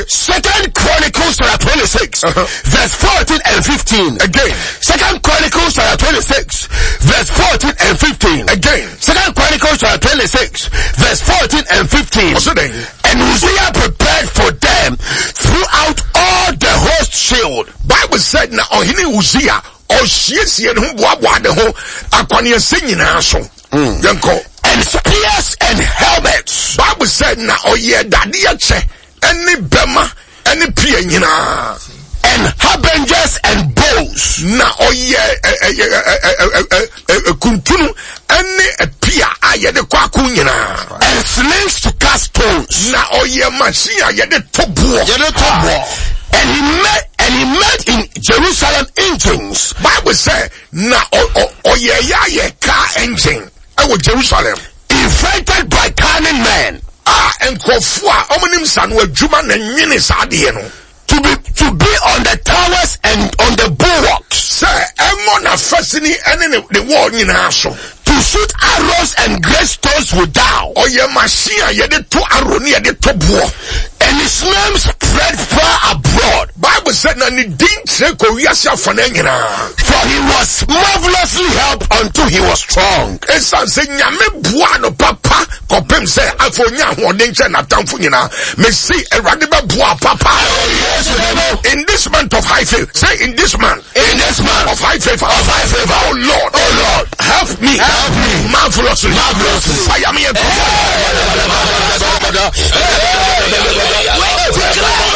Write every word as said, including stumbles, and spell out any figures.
Second Chronicles chapter twenty-six, uh-huh. verse fourteen and fifteen. Again. Second Chronicles chapter twenty-six, verse fourteen and fifteen. Again. Second Chronicles chapter twenty-six, verse fourteen and fifteen. Also then. And Uzziah prepared for them throughout all the host shield. Bible said na ohini Uzziah or shiesie no boaboa de ho akwani nyina so. Yanko. And spears and helmets. Bible said na oye dade che any bema any pie nyina. And harbingers and bows. Na oye kuntunu any pia aye de kwaku nyina. And slings to cast stones. Na oye machine aye de tobo. Ye de tobo. And he met and he met in Jerusalem engines. Bible say na oye ya ye car engine. I was Jerusalem. Infected by cunning men. Ah, and kofua omonim sanwa juma na nyini sadie no. To be to be on the towers and on the bulwarks. Sir, emo na fasini ene the wall nyina so. To shoot arrows and great stones without. Oye machine ye de to arrow ni ye de to bo. And his name spread far abroad. Bible said na ni din tre ko wiase afana nyina. For he was marvelously helped until he was strong. Esan se nyame bua no papa kopem se afonya hoden che na tamfo nyina. Me see erade be bua papa. In this month of high faith, say in this month, in this month of high faith, of high favor, oh Lord, oh Lord, help me, help me, marvelously, marvelously. Fire me.